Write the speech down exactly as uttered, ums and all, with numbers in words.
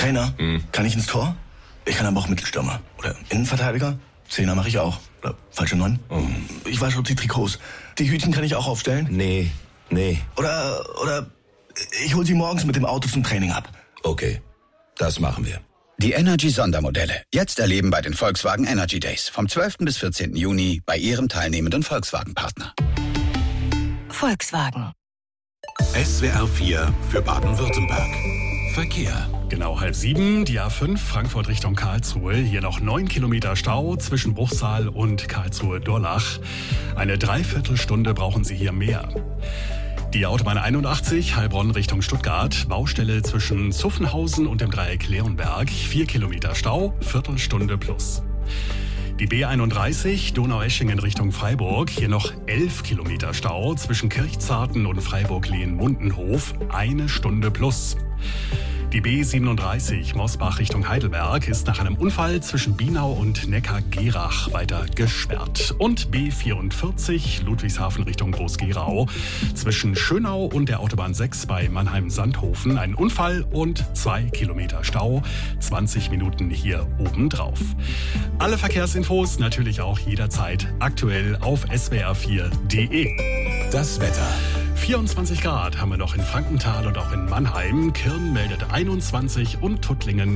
Trainer? Hm. Kann ich ins Tor? Ich kann aber auch Mittelstürmer. Oder Innenverteidiger? Zehner mache ich auch. Oder falsche Neun? Oh. Ich wasche die Trikots. Die Hütchen kann ich auch aufstellen? Nee, nee. Oder, oder ich hol sie morgens mit dem Auto zum Training ab. Okay, das machen wir. Die Energy-Sondermodelle. Jetzt erleben bei den Volkswagen Energy Days. Vom zwölften bis vierzehnten Juni bei Ihrem teilnehmenden Volkswagen-Partner. Volkswagen. S W R vier für Baden-Württemberg. Verkehr. Genau halb sieben, die A fünf, Frankfurt Richtung Karlsruhe. Hier noch neun Kilometer Stau zwischen Bruchsal und Karlsruhe-Dorlach. Eine Dreiviertelstunde brauchen Sie hier mehr. Die Autobahn einundachtzig, Heilbronn Richtung Stuttgart. Baustelle zwischen Zuffenhausen und dem Dreieck Leonberg. Vier Kilometer Stau, Viertelstunde plus. Die B einunddreißig, Donaueschingen Richtung Freiburg. Hier noch elf Kilometer Stau zwischen Kirchzarten und Freiburg-Lehn-Mundenhof. Eine Stunde plus. Die B siebenunddreißig, Mosbach Richtung Heidelberg, ist nach einem Unfall zwischen Bienau und Neckar-Gerach weiter gesperrt. Und B vierundvierzig, Ludwigshafen Richtung Groß-Gerau, zwischen Schönau und der Autobahn sechs bei Mannheim-Sandhofen ein Unfall und zwei Kilometer Stau, zwanzig Minuten hier obendrauf. Alle Verkehrsinfos natürlich auch jederzeit aktuell auf S W R vier Punkt de. Das Wetter. vierundzwanzig Grad haben wir noch in Frankenthal und auch in Mannheim. Kirn meldet einundzwanzig und Tuttlingen